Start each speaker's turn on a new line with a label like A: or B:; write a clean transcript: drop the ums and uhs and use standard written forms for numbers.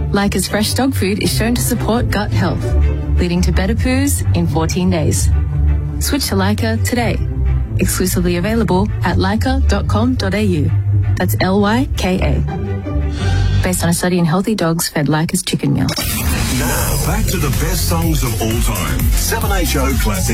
A: Leica's fresh dog food is shown to support gut health, leading to better poos in 14 days. Switch to Leica today. Exclusively available at leica.com.au. That's Lyka. Based on a study in healthy dogs fed Leica's chicken meal.
B: Now, back to the best songs of all time. 7HO Classic.